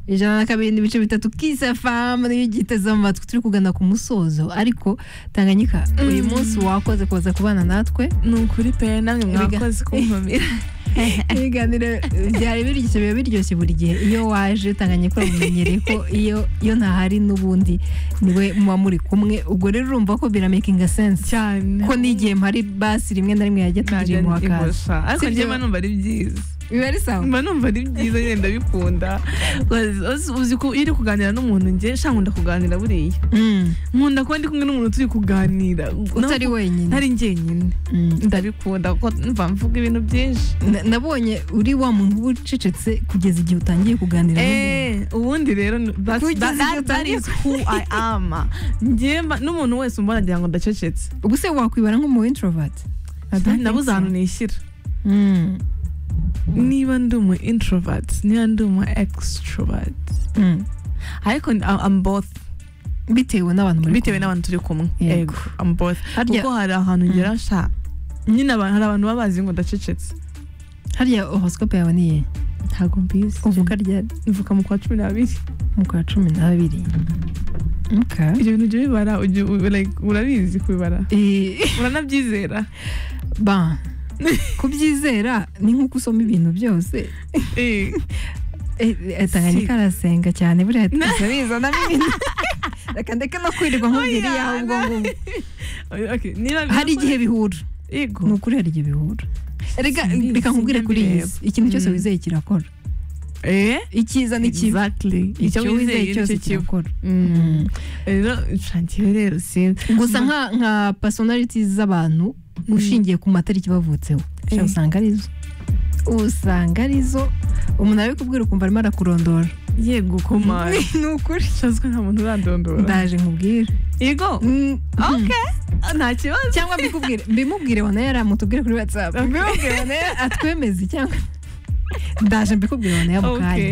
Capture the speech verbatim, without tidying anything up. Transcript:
ijana na kabiri n'ibice bitatu Kiss F M n'igiteze amatwi turi kugana ku musozo ariko Tanganyika uyu munsi wakoze kuza kubana natwe nukuri pe namwe mwakoze kunkomera ibiganiro byari biryoshye biba biryoshye buri gihe iyo waje Tanganyika umenyereye ko iyo iyo ntahari n'ubundi niwe muba muri kumwe ubwo rero urumva ko bira making sense cyane ko n'igihe mpari basi rimwe na rimwe yajya tugira mu wakaza ariko njye numva ari byiza biba ari sawa mba numva ari byiza ngenda bikunda uzi ko iri kuganira n'umuntu nje shankunda kuganira buriya nkunda ko ndi kumwe n'umuntu turi kuganira utari wenyine ntari njyenyine ndabikunda ko mva mvuga ibintu byinshi nabonye uri wa muntu ucecetse kugeza igihe utangiye kuganira eh ubundi rero that is who I am njye n'umuntu wese umbona ngira ngo ndacecetse ubu se wakwibara nk'umu introvert nabuze ahantu nishyira niba ndi umu introvert niba ndi umu extrovert ariko I'm both bitewe n'abantu muri bitewe n'abantu turi kumwe yego I'm both kuko hari ahantu ngera sha nyine hari abantu babazi ngo ndacecetse hariya horoscope yawe niye ntago mbizi uvuka ryari mvuka mu kwa cumi n'abiri mu kwa cumi n'abiri okay ibyo bintu byo bibara like urabizi kubibara uranabyizera ba kubyizera ni nkuko usoma ibintu byose eh Tanganyika arasenga cyane buriya tuzabiza na ibintu reka ndeka no kwirirwa nkubwira yaho ubwo ngo okay niba hari igihe bihura yego nukuri hari igihe bihura reka reka nkubwire kuri iyi ikintu cyose wizeye kirakora eh ikiza ni kibi exactly icyo wizeye cyose kirakora rero chantier rero sinzi gusa nka nka personalities z'abantu ushingiye ku matariki bavutseho cyo usanga arizo usanga arizo umuntu ari kubwira ukumva arimo arakurondora yego koma nukuri cyazwe nta muntu urandondora ndaje nkubwire yego okay nta kibazo cyangwa mbikubwire mbimubwire wana yaramutubwire kuri WhatsApp mbimubwire wana atwemeze cyangwa ndaje mbikubwire wana yamukaye